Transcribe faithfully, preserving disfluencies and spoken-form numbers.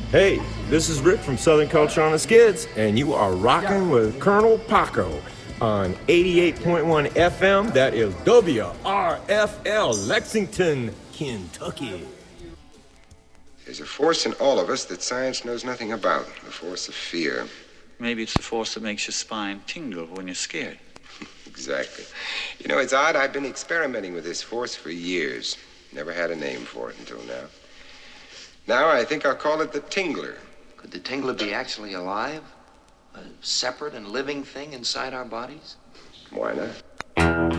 Hey, this is Rick from Southern Culture on the Skids, and you are rocking with Colonel Paco on eighty-eight point one F M. That is W R F L, Lexington, Kentucky. There's a force in all of us that science knows nothing about, the force of fear. Maybe it's the force that makes your spine tingle when you're scared. Exactly. You know, it's odd, I've been experimenting with this force for years. Never had a name for it until now. Now I think I'll call it the Tingler. Could the Tingler be actually alive? A separate and living thing inside our bodies? Why not?